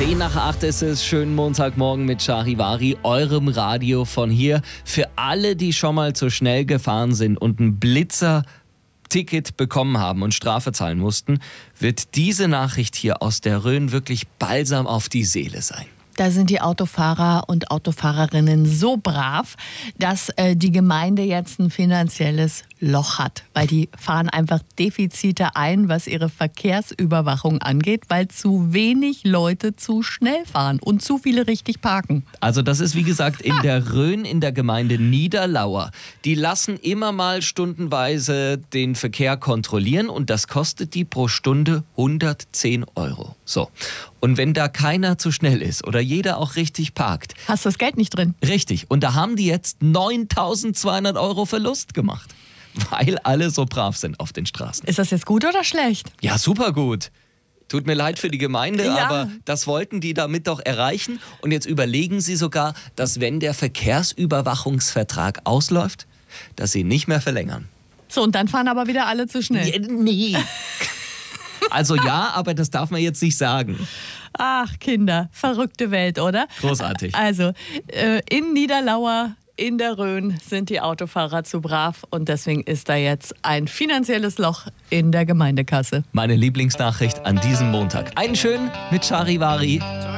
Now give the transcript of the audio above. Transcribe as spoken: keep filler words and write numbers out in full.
Zehn nach acht ist es, schönen Montagmorgen mit Charivari, eurem Radio von hier. Für alle, die schon mal zu schnell gefahren sind und ein Blitzer-Ticket bekommen haben und Strafe zahlen mussten, wird diese Nachricht hier aus der Rhön wirklich balsam auf die Seele sein. Da sind die Autofahrer und Autofahrerinnen so brav, dass äh, die Gemeinde jetzt ein finanzielles Loch hat. Weil die fahren einfach Defizite ein, was ihre Verkehrsüberwachung angeht, weil zu wenig Leute zu schnell fahren und zu viele richtig parken. Also das ist wie gesagt in der Rhön in der Gemeinde Niederlauer. Die lassen immer mal stundenweise den Verkehr kontrollieren und das kostet die pro Stunde hundertzehn Euro. So. Und wenn da keiner zu schnell ist oder jeder auch richtig parkt. Hast du das Geld nicht drin? Richtig. Und da haben die jetzt neuntausendzweihundert Euro Verlust gemacht. Weil alle so brav sind auf den Straßen. Ist das jetzt gut oder schlecht? Ja, super gut. Tut mir leid für die Gemeinde, Ja. aber das wollten die damit doch erreichen. Und jetzt überlegen sie sogar, dass wenn der Verkehrsüberwachungsvertrag ausläuft, dass sie nicht mehr verlängern. So, und dann fahren aber wieder alle zu schnell. Ja, nee. Also ja, aber das darf man jetzt nicht sagen. Ach, Kinder, verrückte Welt, oder? Großartig. Also, äh, in Niederlauer, in der Rhön sind die Autofahrer zu brav und deswegen ist da jetzt ein finanzielles Loch in der Gemeindekasse. Meine Lieblingsnachricht an diesem Montag. Einen schönen mit Charivari.